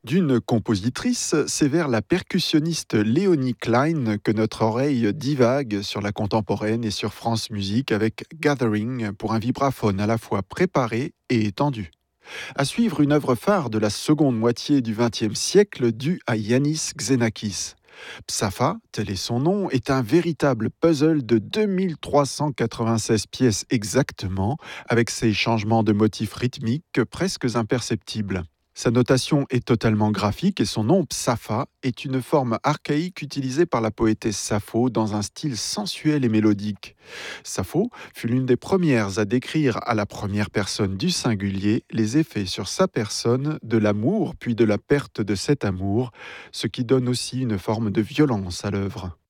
D'une compositrice, c'est vers la percussionniste Léonie Klein que notre oreille divague sur la contemporaine et sur France Musique avec Gathering pour un vibraphone à la fois préparé et étendu. À suivre une œuvre phare de la seconde moitié du XXe siècle due à Yanis Xenakis. Psafa, tel est son nom, est un véritable puzzle de 2396 pièces exactement, avec ses changements de motifs rythmiques presque imperceptibles. Sa notation est totalement graphique et son nom, Psafa, est une forme archaïque utilisée par la poétesse Sappho dans un style sensuel et mélodique. Sappho fut l'une des premières à décrire à la première personne du singulier les effets sur sa personne de l'amour puis de la perte de cet amour, ce qui donne aussi une forme de violence à l'œuvre.